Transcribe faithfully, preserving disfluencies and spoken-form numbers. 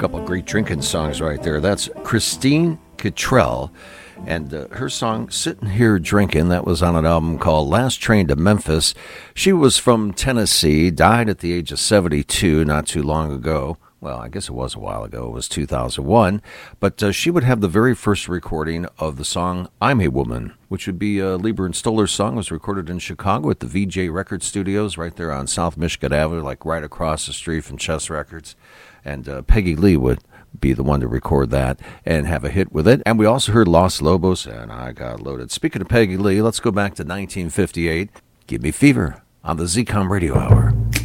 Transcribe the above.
couple of great drinking songs right there. That's Christine Cottrell, and uh, her song Sitting Here Drinking, that was on an album called Last Train to Memphis. She was from Tennessee, died at the age of seventy-two not too long ago. Well, I guess it was a while ago. It was two thousand one. But uh, she would have the very first recording of the song I'm a Woman, which would be uh, Lieber and Stoller's song. It was recorded in Chicago at the V J Record Studios right there on South Michigan Avenue, like right across the street from Chess Records. And uh, Peggy Lee would be the one to record that and have a hit with it. And we also heard Los Lobos, and I Got Loaded. Speaking of Peggy Lee, let's go back to nineteen fifty-eight. Give Me Fever on the Z COM Radio Hour.